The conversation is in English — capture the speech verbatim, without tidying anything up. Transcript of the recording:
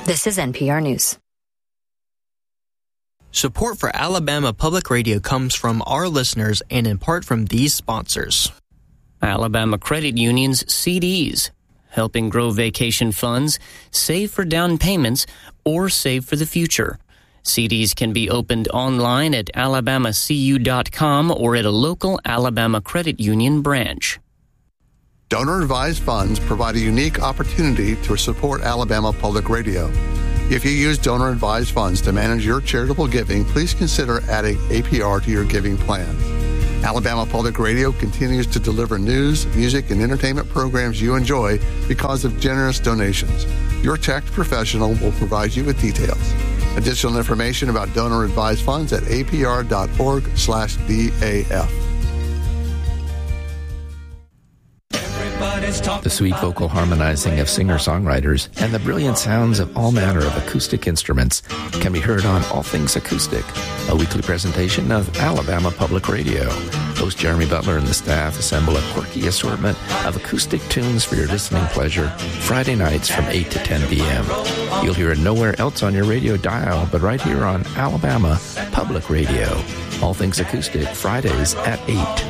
This is N P R News. Support for Alabama Public Radio comes from our listeners and in part from these sponsors. Alabama Credit Union's C Ds, helping grow vacation funds, save for down payments, or save for the future. C Ds can be opened online at alabama c u dot com or at a local Alabama Credit Union branch. Donor-advised funds provide a unique opportunity to support Alabama Public Radio. If you use donor-advised funds to manage your charitable giving, please consider adding A P R to your giving plan. Alabama Public Radio continues to deliver news, music, and entertainment programs you enjoy because of generous donations. Your tax professional will provide you with details. Additional information about donor-advised funds at a p r dot org slash D A F. The sweet vocal harmonizing of singer-songwriters and the brilliant sounds of all manner of acoustic instruments can be heard on All Things Acoustic, a weekly presentation of Alabama Public Radio. Host Jeremy Butler and the staff assemble a quirky assortment of acoustic tunes for your listening pleasure Friday nights from eight to ten p.m. You'll hear it nowhere else on your radio dial, but right here on Alabama Public Radio. All Things Acoustic, Fridays at eight.